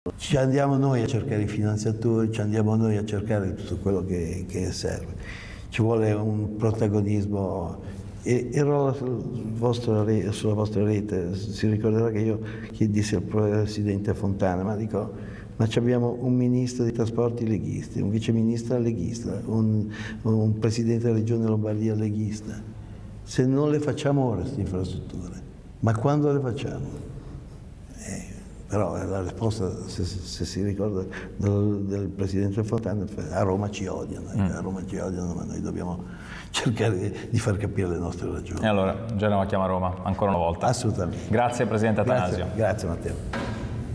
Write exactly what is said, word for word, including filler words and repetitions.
Ci andiamo noi a cercare i finanziatori, ci andiamo noi a cercare tutto quello che, che serve. Ci vuole un protagonismo. E ero sul vostro, sulla vostra rete, si ricorderà che io chiedissi al presidente Fontana, ma dico, ma abbiamo un ministro dei trasporti leghisti, un viceministro leghista, un, un presidente della regione Lombardia leghista. Se non le facciamo ora queste infrastrutture, ma quando le facciamo? Eh, però la risposta, se, se si ricorda del, del presidente Fontana, a Roma ci odiano, mm. a Roma ci odiano, ma noi dobbiamo cercare di far capire le nostre ragioni. E allora Genova chiama Roma ancora una volta. Assolutamente. Grazie Presidente Attanasio. Grazie, grazie Matteo.